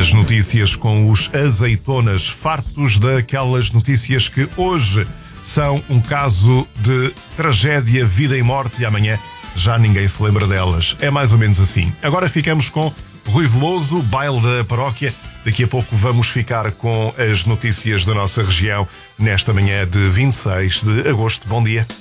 As notícias com os azeitonas, fartos daquelas notícias que hoje são um caso de tragédia, vida e morte, e amanhã já ninguém se lembra delas. É mais ou menos assim. Agora ficamos com Rui Veloso, baile da paróquia. Daqui a pouco vamos ficar com as notícias da nossa região nesta manhã de 26 de agosto. Bom dia.